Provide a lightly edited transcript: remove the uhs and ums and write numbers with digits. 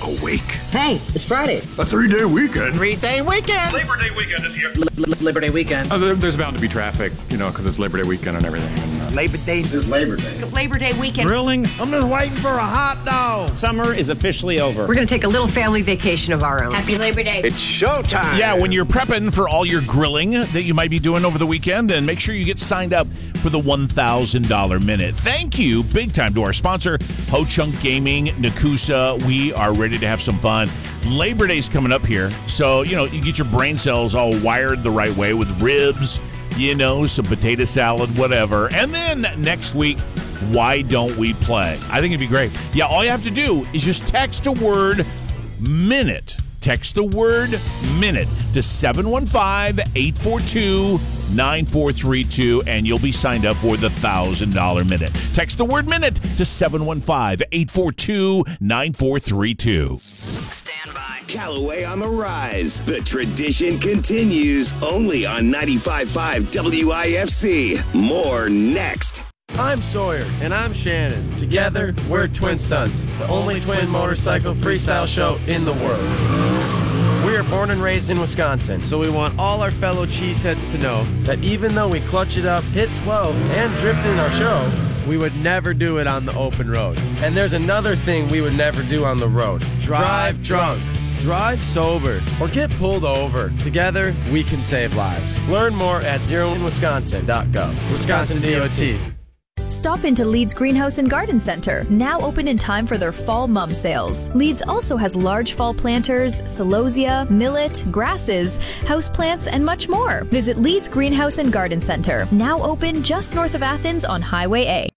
awake. Hey, it's Friday. It's a 3-day weekend. 3-day weekend. Labor Day weekend is here. Labor Day weekend. There's bound to be traffic, because it's Labor Day weekend and everything. Labor Day It's Labor Day. Labor Day weekend. grilling. I'm just waiting for a hot dog. Summer is officially over. We're going to take a little family vacation of our own. Happy Labor Day. It's showtime. Yeah, when you're prepping for all your grilling that you might be doing over the weekend, and make sure you get signed up for the $1,000 Minute. Thank you big time to our sponsor, Ho Chunk Gaming, Nakusa. We are ready to have some fun. Labor Day's coming up here, so, you get your brain cells all wired the right way with ribs, some potato salad, whatever. And then next week, why don't we play? I think it'd be great. Yeah, all you have to do is just text a word minute. Text the word minute to 715-842-9432, and you'll be signed up for the $1,000 Minute. Text the word minute to 715-842-9432. Stand by. Callaway on the rise. The tradition continues only on 95.5 WIFC. More next. I'm Sawyer. And I'm Shannon. Together, we're Twin Stunts, the only twin motorcycle freestyle show in the world. We are born and raised in Wisconsin, so we want all our fellow cheeseheads to know that even though we clutch it up, hit 12, and drift in our show, we would never do it on the open road. And there's another thing we would never do on the road. Drive drunk. Drive sober or get pulled over. Together, we can save lives. Learn more at zeroinwisconsin.gov. Wisconsin DOT. Stop into Leeds Greenhouse and Garden Center, now open in time for their fall mum sales. Leeds also has large fall planters, celosia, millet, grasses, houseplants, and much more. Visit Leeds Greenhouse and Garden Center, now open just north of Athens on Highway A.